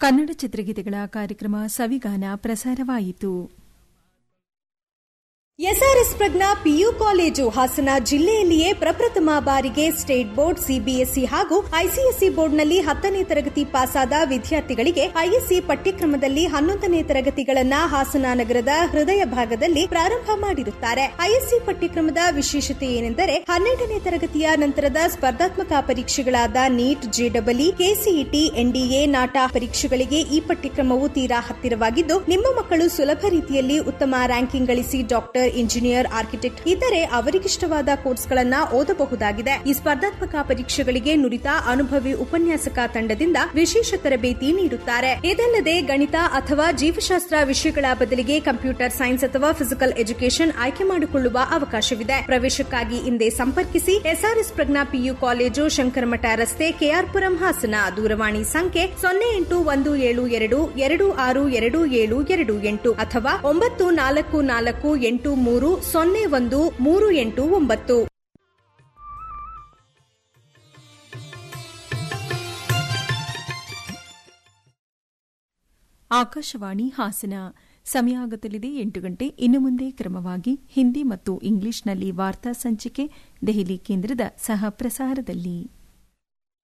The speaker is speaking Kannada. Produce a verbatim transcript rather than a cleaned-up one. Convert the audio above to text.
ಕನ್ನಡ ಚಿತ್ರಗೀತೆಗಳ ಕಾರ್ಯಕ್ರಮ ಸವಿಗಾನ ಪ್ರಸಾರವಾಯಿತು. ಎಸ್ಆರ್ಎಸ್ ಪ್ರಜ್ಞಾ ಪಿಯು ಕಾಲೇಜು ಹಾಸನ ಜಿಲ್ಲೆಯಲ್ಲಿಯೇ ಪ್ರಪ್ರಥಮ ಬಾರಿಗೆ ಸ್ಟೇಟ್ ಬೋರ್ಡ್, ಸಿಬಿಎಸ್ಇ ಹಾಗೂ ಐಸಿಎಸ್ಇ ಬೋರ್ಡ್ನಲ್ಲಿ ಹತ್ತನೇ ತರಗತಿ ಪಾಸಾದ ವಿದ್ಯಾರ್ಥಿಗಳಿಗೆ ಐಎಸ್ಸಿ ಪಠ್ಯಕ್ರಮದಲ್ಲಿ ಹನ್ನೊಂದನೇ ತರಗತಿಗಳನ್ನು ಹಾಸನ ನಗರದ ಹೃದಯ ಭಾಗದಲ್ಲಿ ಪ್ರಾರಂಭ ಮಾಡಿರುತ್ತಾರೆ. ಐಎಸ್ಸಿ ಪಠ್ಯಕ್ರಮದ ವಿಶೇಷತೆ ಏನೆಂದರೆ ಹನ್ನೆರಡನೇ ತರಗತಿಯ ನಂತರದ ಸ್ಪರ್ಧಾತ್ಮಕ ಪರೀಕ್ಷೆಗಳಾದ ನೀಟ್, ಜೆಡಬ್ಲ್ಇ, ಕೆಸಿಇಟಿ, ಎನ್ಡಿಎ, ನಾಟಾ ಪರೀಕ್ಷೆಗಳಿಗೆ ಈ ಪಠ್ಯಕ್ರಮವು ತೀರಾ ಹತ್ತಿರವಾಗಿದ್ದು ನಿಮ್ಮ ಮಕ್ಕಳು ಸುಲಭ ರೀತಿಯಲ್ಲಿ ಉತ್ತಮ ರ್ಯಾಂಕಿಂಗ್ ಗಳಿಸಿ ಡಾಕ್ಟರ್, ಇಂಜಿನಿಯರ್, ಆರ್ಕಿಟೆಕ್ಟ್ ಇತರೆ ಅವರಿಗಿಷ್ಟವಾದ ಕೋರ್ಸ್ಗಳನ್ನು ಓದಬಹುದಾಗಿದೆ. ಈ ಸ್ಪರ್ಧಾತ್ಮಕ ಪರೀಕ್ಷೆಗಳಿಗೆ ನುರಿತ ಅನುಭವಿ ಉಪನ್ಯಾಸಕ ತಂಡದಿಂದ ವಿಶೇಷ ತರಬೇತಿ ನೀಡುತ್ತಾರೆ. ಇದಲ್ಲದೆ ಗಣಿತ ಅಥವಾ ಜೀವಶಾಸ್ತ್ರ ವಿಷಯಗಳ ಬದಲಿಗೆ ಕಂಪ್ಯೂಟರ್ ಸೈನ್ಸ್ ಅಥವಾ ಫಿಸಿಕಲ್ ಎಜುಕೇಷನ್ ಆಯ್ಕೆ ಮಾಡಿಕೊಳ್ಳುವ ಅವಕಾಶವಿದೆ. ಪ್ರವೇಶಕ್ಕಾಗಿ ಹಿಂದೆ ಸಂಪರ್ಕಿಸಿ. ಎಸ್ಆರ್ಎಸ್ ಪ್ರಜ್ಞಾ ಪಿಯು ಕಾಲೇಜು, ಶಂಕರಮಠ ರಸ್ತೆ, ಕೆಆರ್ಪುರಂ, ಹಾಸನ. ದೂರವಾಣಿ ಸಂಖ್ಯೆ ಸೊನ್ನೆ ಎಂಟು ಒಂದು ಏಳು ಎರಡು ಎರಡು ಆರು ಎರಡು ಏಳು ಎರಡು ಎಂಟು ಅಥವಾ ಒಂಬತ್ತು ನಾಲ್ಕು ನಾಲ್ಕು ಎಂಟು ಮೂರು ಸೊನ್ನೆ ಒಂದು ಮೂರು ಎಂಟು ಒಂಬತ್ತು. ಆಕಾಶವಾಣಿ ಹಾಸನ. ಸಮಯ ಆಗುತ್ತಲಿದೆ ಎಂಟು ಗಂಟೆ. ಇನ್ನು ಮುಂದೆ ಕ್ರಮವಾಗಿ ಹಿಂದಿ ಮತ್ತು ಇಂಗ್ಲಿಷ್ನಲ್ಲಿ ವಾರ್ತಾ ಸಂಚಿಕೆ ದೆಹಲಿ ಕೇಂದ್ರದ ಸಹ ಪ್ರಸಾರದಲ್ಲಿ.